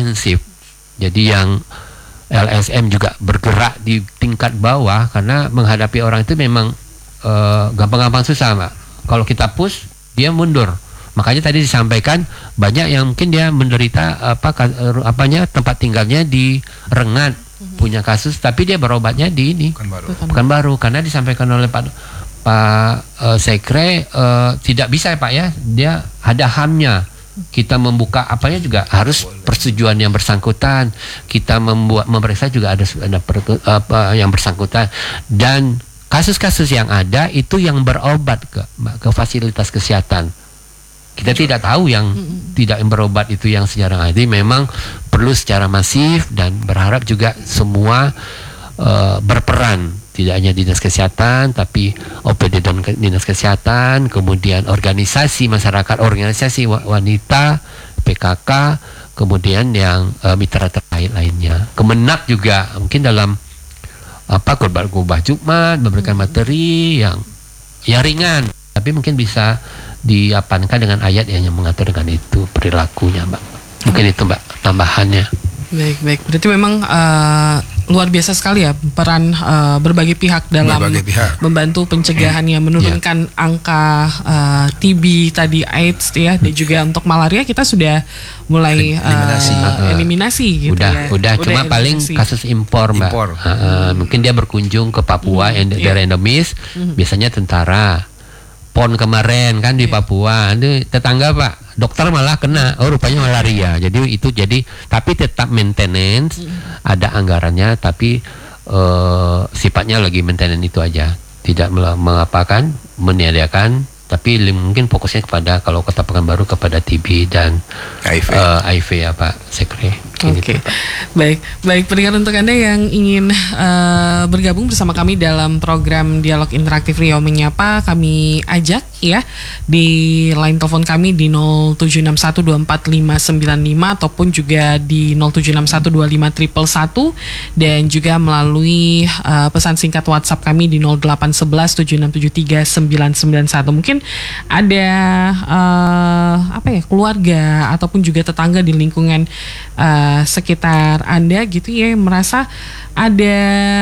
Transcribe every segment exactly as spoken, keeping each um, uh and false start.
intensif. Jadi yang L S M juga bergerak di tingkat bawah karena menghadapi orang itu memang uh, gampang-gampang susah, Mbak. Kalau kita push, dia mundur. Makanya tadi disampaikan banyak yang mungkin dia menderita apa apanya tempat tinggalnya di Rengat, mm-hmm. punya kasus, tapi dia berobatnya di ini Pekanbaru, Pekanbaru karena disampaikan oleh Pak Pak uh, Sekre uh, tidak bisa ya Pak ya, dia ada H A M-nya. Kita membuka apanya juga harus persetujuan yang bersangkutan. Kita membuat memeriksa juga ada ada per, apa yang bersangkutan, dan kasus-kasus yang ada itu yang berobat ke ke fasilitas kesehatan. Kita tidak tahu yang mm-hmm. tidak berobat itu yang secara jadi memang perlu secara masif, dan berharap juga semua uh, berperan, tidak hanya dinas kesehatan tapi O P D dan dinas kesehatan, kemudian organisasi masyarakat, organisasi wanita, P K K, kemudian yang uh, mitra terkait lainnya. Kemenak juga mungkin dalam apa khotbah Jumat memberikan materi yang yang ringan, tapi mungkin bisa diapankan dengan ayat yang mengatur dengan itu perilakunya, Mbak. Mungkin itu, Mbak, tambahannya. Baik, baik. Berarti memang uh, luar biasa sekali ya peran uh, berbagai pihak dalam berbagai pihak. membantu pencegahannya, menurunkan ya. angka uh, T B tadi, AIDS ya, dan juga untuk malaria kita sudah mulai eliminasi, uh, eliminasi gitu udah, ya. Udah, udah cuma eliminasi. Paling kasus impor, Mbak. Impor. Uh, uh, mungkin dia berkunjung ke Papua, hmm, yang daerah yeah. endemis, hmm. biasanya tentara. Pon kemarin kan di Papua, itu tetangga Pak, dokter malah kena, oh rupanya malaria. Jadi itu jadi, tapi tetap maintenance, mm. ada anggarannya, tapi uh, sifatnya lagi maintenance itu aja, tidak mengapakan, meniadakan, tapi mungkin fokusnya kepada kalau Kota Pekanbaru kepada T B dan H I V, uh, H I V ya Pak Sekre. Oke, okay. baik, baik. Pendengar, untuk Anda yang ingin uh, bergabung bersama kami dalam program Dialog Interaktif Riau Menyapa, kami ajak ya di line telepon kami di nol tujuh enam satu dua empat lima sembilan lima ataupun juga di nol tujuh enam satu dua lima satu satu satu, dan juga melalui uh, pesan singkat WhatsApp kami di nol delapan satu satu tujuh enam tujuh tiga sembilan sembilan satu. Mungkin ada uh, apa ya, keluarga ataupun juga tetangga di lingkungan uh, sekitar Anda gitu ya, merasa ada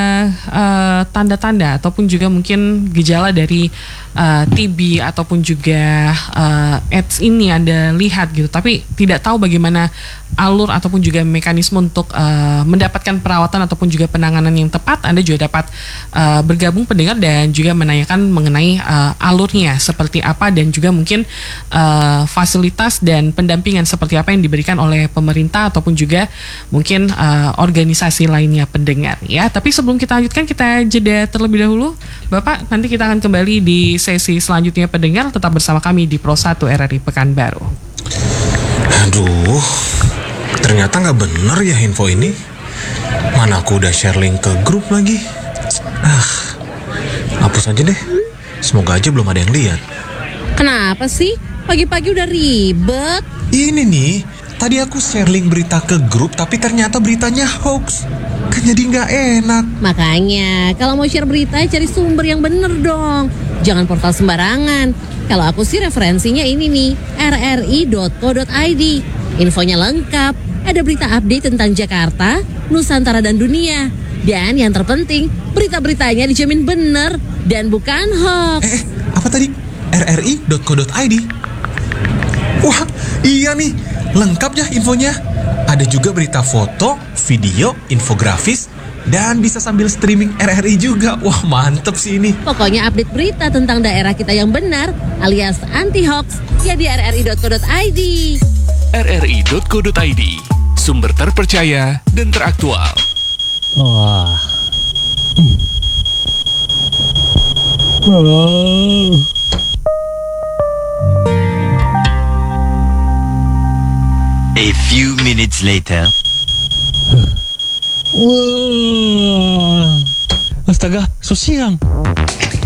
uh, tanda-tanda ataupun juga mungkin gejala dari uh, T B ataupun juga uh, AIDS ini Anda lihat gitu, tapi tidak tahu bagaimana alur ataupun juga mekanisme untuk uh, mendapatkan perawatan ataupun juga penanganan yang tepat. Anda juga dapat uh, bergabung pendengar dan juga menanyakan mengenai uh, alurnya seperti apa, dan juga mungkin uh, fasilitas dan pendampingan seperti apa yang diberikan oleh pemerintah ataupun juga mungkin uh, organisasi lainnya pendengar ya. Tapi sebelum kita lanjutkan, kita jeda terlebih dahulu Bapak, nanti kita akan kembali di sesi selanjutnya pendengar. Tetap bersama kami di Pro satu R R I Pekanbaru. Aduh, ternyata nggak bener ya info ini. Mana aku udah share link ke grup lagi. Ah, hapus aja deh. Semoga aja belum ada yang lihat. Kenapa sih? Pagi-pagi udah ribet. Ini nih, tadi aku share link berita ke grup, tapi ternyata beritanya hoax. Kan jadi nggak enak. Makanya, kalau mau share berita, cari sumber yang bener dong. Jangan portal sembarangan. Kalau aku sih referensinya ini nih, r r i dot co dot i d. Infonya lengkap, ada berita update tentang Jakarta, Nusantara, dan dunia. Dan yang terpenting, berita-beritanya dijamin bener dan bukan hoax. Eh, eh apa tadi? r r i dot co dot i d. Wah, iya nih, lengkap ya infonya. Ada juga berita foto, video, infografis, dan bisa sambil streaming R R I juga. Wah, mantep sih ini. Pokoknya update berita tentang daerah kita yang benar alias anti-hoax ya di r r i dot co dot i d. r r i dot co dot i d, sumber terpercaya dan teraktual. Wah. Hmm. Oh. A few minutes later. Wah. Astaga, so siang.